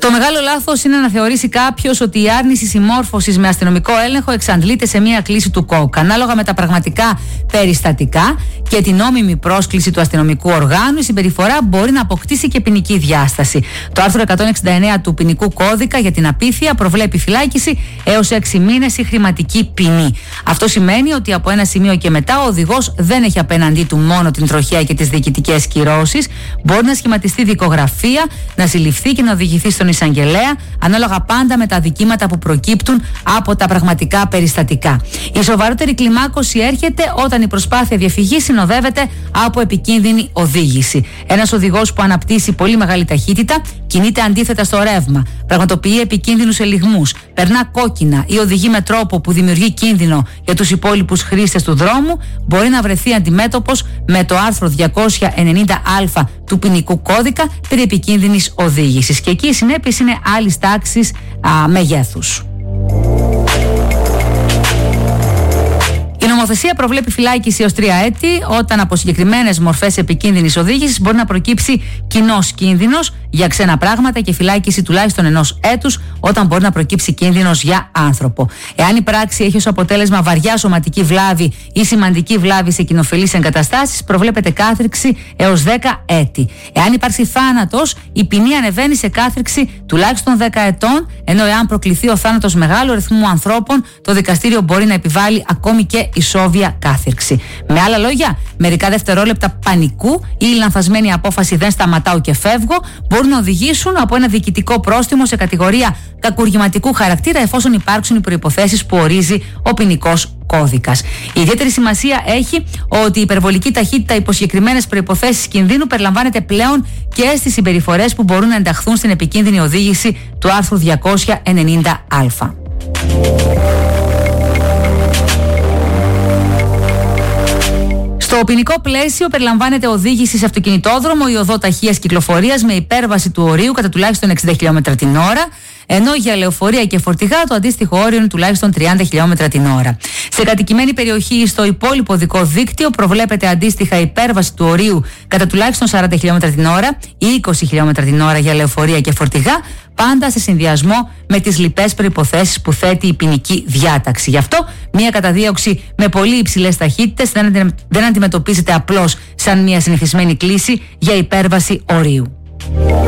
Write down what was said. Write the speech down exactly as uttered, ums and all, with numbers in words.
Το μεγάλο λάθος είναι να θεωρήσει κάποιος ότι η άρνηση συμμόρφωσης με αστυνομικό έλεγχο εξαντλείται σε μία κλήση του ΚΟΚ. Ανάλογα με τα πραγματικά περιστατικά και την νόμιμη πρόσκληση του αστυνομικού οργάνου, η συμπεριφορά μπορεί να αποκτήσει και ποινική διάσταση. Το άρθρο εκατόν εξήντα εννέα του ποινικού κώδικα για την απίθεια προβλέπει φυλάκιση έως έξι μήνες ή χρηματική ποινή. Αυτό σημαίνει ότι από ένα σημείο και μετά ο οδηγός δεν έχει απέναντί του μόνο την τροχαία και τις διοικητικές κυρώσεις. Μπορεί να σχηματιστεί δικογραφία, να συλληφθεί και να οδηγηθεί στον εισαγγελέα, ανάλογα πάντα με τα δικήματα που προκύπτουν από τα πραγματικά περιστατικά. Η σοβαρότερη κλιμάκωση έρχεται όταν η προσπάθεια διαφυγής συνοδεύεται από επικίνδυνη οδήγηση. Ένας οδηγός που αναπτύσσει πολύ μεγάλη ταχύτητα, κινείται αντίθετα στο ρεύμα, πραγματοποιεί επικίνδυνους ελιγμούς, περνά κόκκινα ή οδηγεί με τρόπο που δημιουργεί κίνδυνο για τους υπόλοιπους χρήστες του δρόμου, μπορεί να βρεθεί αντιμέτωπος με το άρθρο διακόσια ενενήντα α του ποινικού κώδικα περί επικίνδυνης οδήγησης. Και εκεί οι συνέπειες είναι άλλης τάξης α, μεγέθους. Η νομοθεσία προβλέπει φυλάκιση έως τρία έτη όταν από συγκεκριμένες μορφές επικίνδυνης οδήγησης μπορεί να προκύψει κοινός κίνδυνος για ξένα πράγματα και φυλάκιση τουλάχιστον ενός έτους όταν μπορεί να προκύψει κίνδυνος για άνθρωπο. Εάν η πράξη έχει ως αποτέλεσμα βαριά σωματική βλάβη ή σημαντική βλάβη σε κοινοφελείς εγκαταστάσεις, προβλέπεται κάθριξη έως δέκα έτη. Εάν υπάρξει θάνατος, η ποινή ανεβαίνει σε κάθριξη τουλάχιστον δέκα ετών, ενώ εάν προκληθεί ο θάνατος μεγάλου αριθμού ανθρώπων, το δικαστήριο μπορεί να επιβάλλει ακόμη και ισόβια κάθριξη. Με άλλα λόγια, μερικά δευτερόλεπτα πανικού ή η λανθασμένη απόφαση δεν σταματάω και φεύγω μπορούν να οδηγήσουν από ένα διοικητικό πρόστιμο σε κατηγορία κακουργηματικού χαρακτήρα, εφόσον υπάρξουν οι προϋποθέσεις που ορίζει ο ποινικός κώδικας. Η ιδιαίτερη σημασία έχει ότι η υπερβολική ταχύτητα υπό συγκεκριμένες προϋποθέσεις κινδύνου περιλαμβάνεται πλέον και στις συμπεριφορές που μπορούν να ενταχθούν στην επικίνδυνη οδήγηση του άρθρου διακόσια ενενήντα α. Στο ποινικό πλαίσιο περιλαμβάνεται οδήγηση σε αυτοκινητόδρομο ή οδό ταχείας κυκλοφορίας με υπέρβαση του ορίου κατά τουλάχιστον εξήντα χιλιόμετρα την ώρα, ενώ για λεωφορεία και φορτηγά το αντίστοιχο όριο είναι τουλάχιστον τριάντα χιλιόμετρα την ώρα. Σε κατοικημένη περιοχή ή στο υπόλοιπο οδικό δίκτυο προβλέπεται αντίστοιχα υπέρβαση του ορίου κατά τουλάχιστον σαράντα χιλιόμετρα την ώρα ή είκοσι χιλιόμετρα την ώρα για λεωφορεία και φορτηγά, πάντα σε συνδυασμό με τις λοιπές προϋποθέσεις που θέτει η ποινική διάταξη. Γι' αυτό, μια καταδίωξη με πολύ υψηλές ταχύτητες δεν αντιμετωπίζεται απλώς σαν μια συνηθισμένη κλίση για υπέρβαση ορίου.